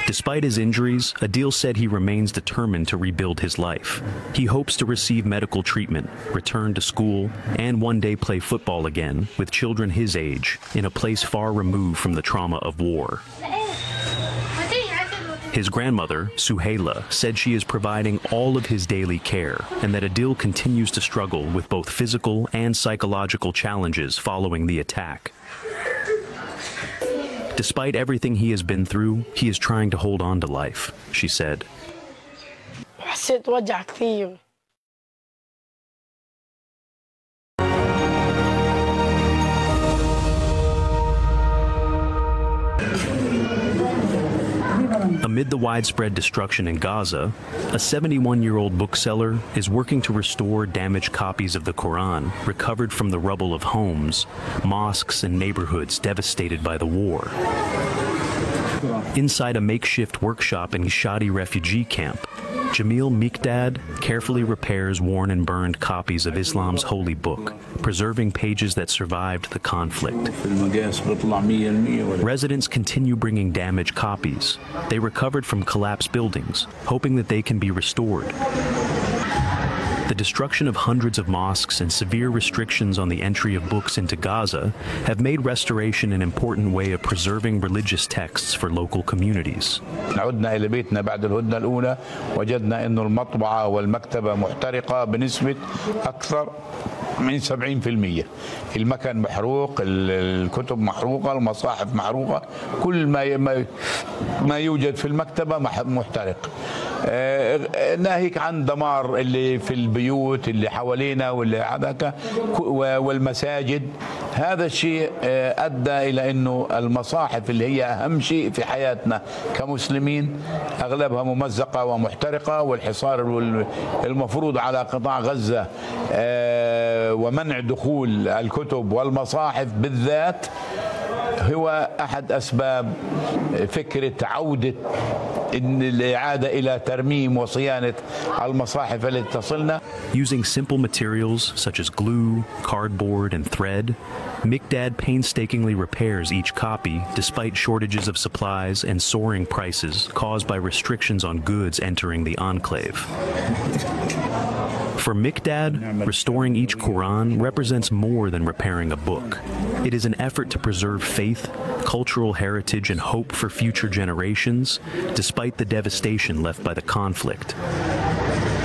Despite his injuries, Adil said he remains determined to rebuild his life. He hopes to receive medical treatment, return to school, and one day play football again with children his age in a place far removed from the trauma of war. His grandmother, Suhaila, said she is providing all of his daily care and that Adil continues to struggle with both physical and psychological challenges following the attack. Despite everything he has been through, he is trying to hold on to life, she said. حسيت وجع كثير. Amid the widespread destruction in Gaza, a 71-year-old bookseller is working to restore damaged copies of the Quran recovered from the rubble of homes, mosques, and neighborhoods devastated by the war. Inside a makeshift workshop in Shadi refugee camp, Jamil Mikdad carefully repairs worn and burned copies of Islam's holy book, preserving pages that survived the conflict. Residents continue bringing damaged copies. They recovered from collapsed buildings, hoping that they can be restored. The destruction of hundreds of mosques and severe restrictions on the entry of books into Gaza have made restoration an important way of preserving religious texts for local communities. عدنا إلى بيتنا بعد الهدنة الأولى وجدنا أن المطبعة والمكتبة محترقة بنسبة أكثر من 70%. المكان محروق، الكتب محروقة، المصاحف محروقة، كل ما يوجد في المكتبة محترق. ناهيك عن دمار اللي في البيوت اللي حوالينا واللي هذاك والمساجد. هذا الشيء أدى إلى أنه المصاحف اللي هي أهم شيء في حياتنا كمسلمين أغلبها ممزقة ومحترقة، والحصار المفروض على قطاع غزة ومنع دخول الكتب والمصاحف بالذات هو أحد أسباب فكرة عودة الإعادة إلى ترميم وصيانة المصاحف التي تصلنا. Using simple materials such as glue, cardboard, and thread, Mikdad painstakingly repairs each copy despite shortages of supplies and soaring prices caused by restrictions on goods entering the enclave. For Mikdad, restoring each Quran represents more than repairing a book. It is an effort to preserve faith, cultural heritage, and hope for future generations, despite the devastation left by the conflict.